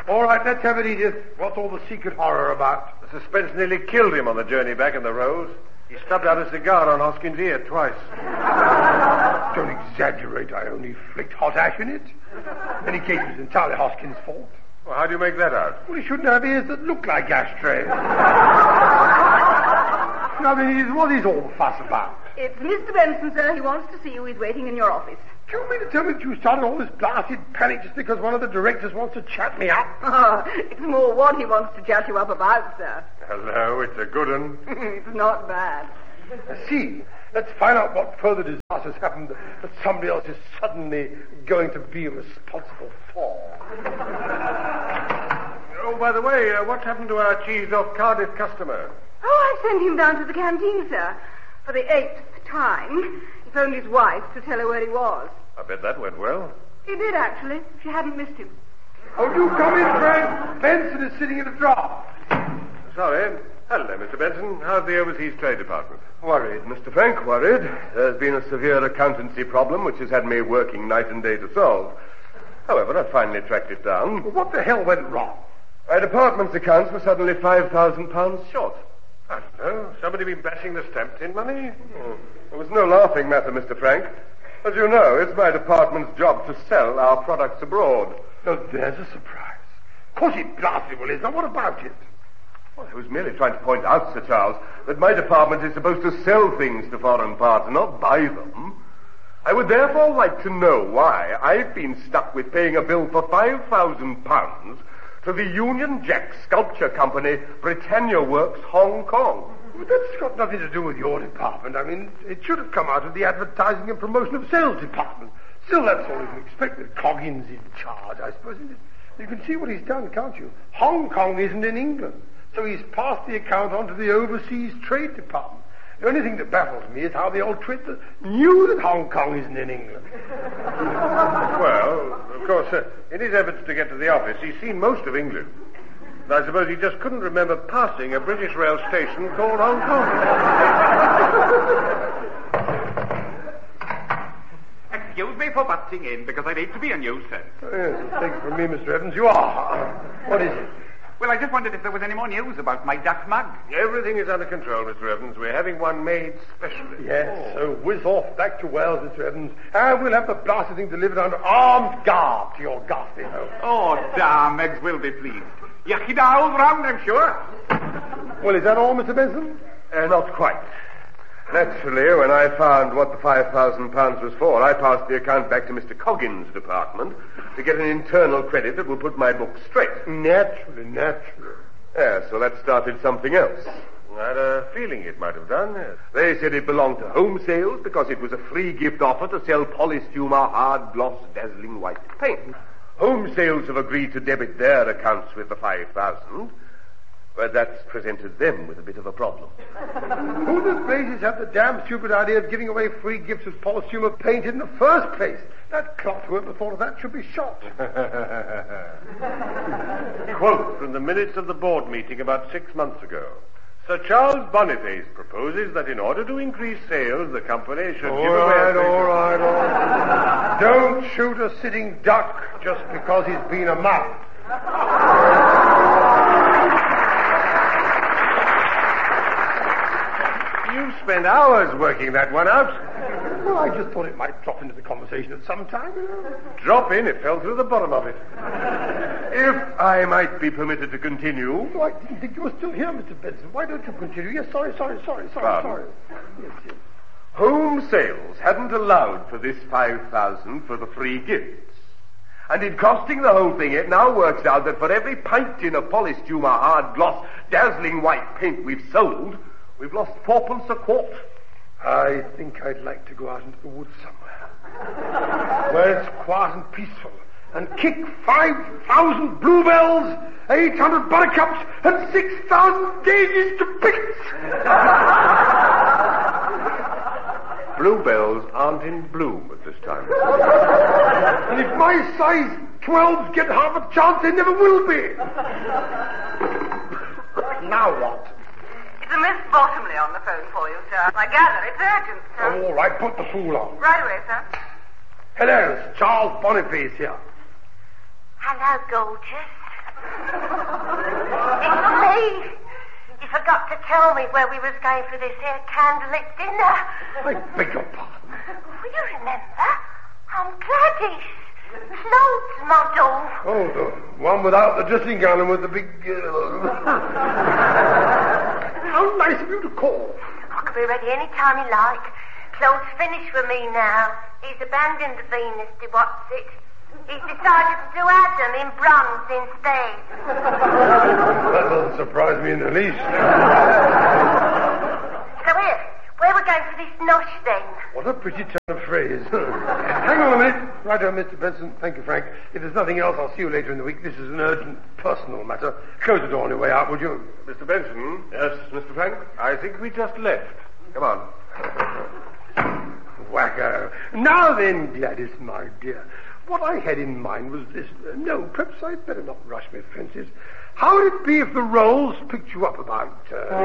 All right, let's have it, Edith. What's all the secret horror about? The suspense nearly killed him on the journey back in the Rose. He stubbed out a cigar on Hoskins' ear twice. Don't exaggerate. I only flicked hot ash in it. In any case, it was entirely Hoskins' fault. Well, how do you make that out? Well, he shouldn't have ears that look like ashtrays. I mean, what is all the fuss about? It's Mr. Benson, sir. He wants to see you. He's waiting in your office. Do you mean to tell me that you started all this blasted panic just because one of the directors wants to chat me up? Oh, it's more what he wants to chat you up about, sir. Hello, it's a good one. It's not bad. See, let's find out what further disasters happened that somebody else is suddenly going to be responsible for. Oh, by the way, what happened to our cheesed-off Cardiff customer? Oh, I sent him down to the canteen, sir, for the 8th time. He phoned his wife to tell her where he was. I bet that went well. He did, actually. She hadn't missed him. Oh, do come in, Frank. Benson is sitting in the drop. Sorry. Hello, Mr. Benson. How's the Overseas Trade Department? Worried, Mr. Frank, worried. There's been a severe accountancy problem which has had me working night and day to solve. However, I finally tracked it down. Well, what the hell went wrong? My department's accounts were suddenly £5,000 short. I don't know. Somebody been bashing the stamp tin money? Oh, it was no laughing matter, Mr. Frank. As you know, it's my department's job to sell our products abroad. Oh, there's a surprise. Of course it blasted well is. Now, what about it? Well, I was merely trying to point out, Sir Charles, that my department is supposed to sell things to foreign parts and not buy them. I would therefore like to know why I've been stuck with paying a bill for £5,000 to the Union Jack Sculpture Company, Britannia Works, Hong Kong. But that's got nothing to do with your department. I mean, it should have come out of the advertising and promotion of sales department. Still, that's all you can expect with Coggins in charge, I suppose. You can see what he's done, can't you? Hong Kong isn't in England, so he's passed the account on to the Overseas Trade Department. The only thing that baffles me is how the old twit knew that Hong Kong isn't in England. Well, of course, in his efforts to get to the office, he's seen most of England. And I suppose he just couldn't remember passing a British rail station called Hong Kong. Excuse me for butting in, because I hate to be a nuisance. Oh, yes, thank you from me, Mr. Evans. You are. What is it? Well, I just wondered if there was any more news about my duck mug. Everything is under control, Mr. Evans. We're having one made specially. Yes, so whiz off back to Wales, Mr. Evans, and we'll have the blasted thing delivered under armed guard to your ghastly home. Oh, damn, Meggs will be pleased. Yakida all round, I'm sure. Well, is that all, Mr. Benson? Not quite. Naturally, when I found what the £5,000 was for, I passed the account back to Mr. Coggins' department to get an internal credit that will put my books straight. Naturally. Yeah, so that started something else. I had a feeling it might have done, yes. They said it belonged to Home Sales because it was a free gift offer to sell Polystuma hard gloss dazzling white paint. Home Sales have agreed to debit their accounts with the 5,000, but that's presented them with a bit of a problem. Who the blazes have the damn stupid idea of giving away free gifts with Polystuma paint in the first place? That clock, whoever thought of that, should be shot. Quote from the minutes of the board meeting about 6 months ago. Sir Charles Boniface proposes that in order to increase sales, the company should give away... All right. Don't shoot a sitting duck just because he's been a mouth. You spent hours working that one out. Well, I just thought it might drop into the conversation at some time. Drop in, it fell through the bottom of it. If I might be permitted to continue... Oh, I didn't think you were still here, Mr. Benson. Why don't you continue? Yes, sorry. Pardon? Yes. Home Sales hadn't allowed for this 5,000 for the free gifts. And in costing the whole thing, it now works out that for every pint tin of Polystuma hard gloss dazzling white paint we've sold, we've lost 4p a quart. I think I'd like to go out into the woods somewhere where it's quiet and peaceful and kick 5,000 bluebells, 800 buttercups, and 6,000 daisies to bits. Bluebells aren't in bloom at this time. And if my size 12s get half a chance, they never will be. Now what? It's a Miss Bottomley on the phone for you, sir. I gather it's urgent, sir. Oh, all right, put the fool on. Right away, sir. Hello, it's Charles Boniface here. Hello, gorgeous. It's me. You forgot to tell me where we was going for this here candlelit dinner. I beg your pardon. Will you remember? I'm Gladys. Clothes model. Oh, the one without the dressing gown and with the big... How nice of you to call. I can be ready any time you like. Claude's finished with me now. He's abandoned the Venus de What's-it. He's decided to do Adam in bronze instead. That doesn't surprise me in the least. So where we going for this nosh then? What a pretty turn of phrase. Hang on a minute. Right on, Mr. Benson. Thank you, Frank. If there's nothing else, I'll see you later in the week. This is an urgent personal matter. Close the door on your way out, would you? Mr. Benson? Yes, Mr. Frank? I think we just left. Come on. Wacko. Now then, Gladys, my dear. What I had in mind was this. No, perhaps I'd better not rush my fences. How would it be if the roles picked you up about